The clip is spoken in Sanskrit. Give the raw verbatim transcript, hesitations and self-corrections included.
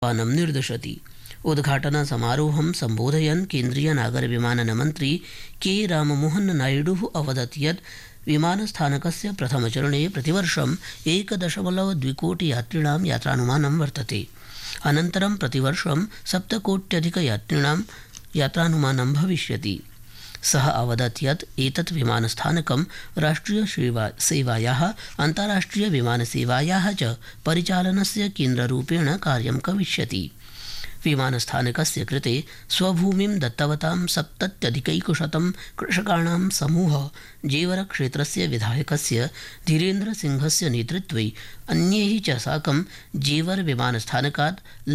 आह्वानं निर्दिशति। उद्घाटनसमारोहं सम्बोधयन् केन्द्रीय नागरविमाननमन्त्री के राममोहन नायडुः अवदत् यत् विमानस्थानकस्य प्रथमचरणे प्रतिवर्षम् एकदशमलव द्विकोटि यात्रिणां यात्रानुमानं वर्तते। अनन्तरं प्रतिवर्षं सप्तकोट्यधिकयात्रिणां यात्रानुमानं भविष्यति। सः अवदत् यत् एतत् विमानस्थानकं राष्ट्रियसेवायाः अन्ताराष्ट्रियविमानसेवायाः च परिचालनस्य केन्द्ररूपेण कार्यं करिष्यति। विमानस्थानकस्य कृते स्वभूमिं दत्तवतां सप्तत्यधिकैकशतं कृषकाणां समूहः जेवरक्षेत्रस्य विधायकस्य धीरेन्द्रसिंहस्य नेतृत्वे अन्यैः च साकं जेवर विमानस्थानकात्